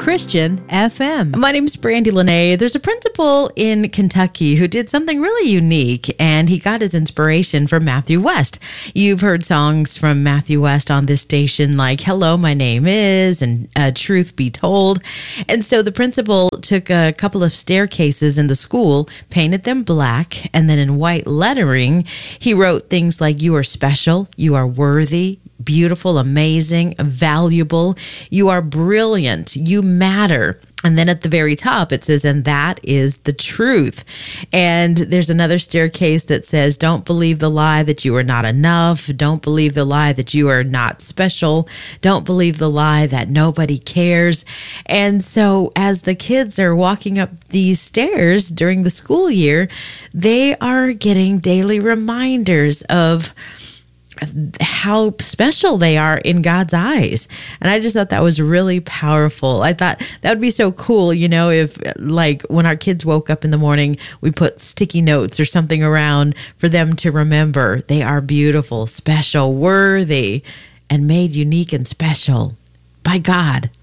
Christian FM. My name's Brandy Lene. There's a principal in Kentucky who did something really unique, and he got his inspiration from Matthew West. You've heard songs from Matthew West on this station like Hello, My Name Is, and Truth Be Told. And so the principal took a couple of staircases in the school, painted them black, and then in white lettering, he wrote things like, you are special, you are worthy, beautiful, amazing, valuable, you are brilliant, you matter. And then at the very top, it says, and that is the truth. And there's another staircase that says, don't believe the lie that you are not enough. Don't believe the lie that you are not special. Don't believe the lie that nobody cares. And so as the kids are walking up these stairs during the school year, they are getting daily reminders of how special they are in God's eyes. And I just thought that was really powerful. I thought that would be so cool, you know, if like when our kids woke up in the morning, we put sticky notes or something around for them to remember they are beautiful, special, worthy, and made unique and special by God.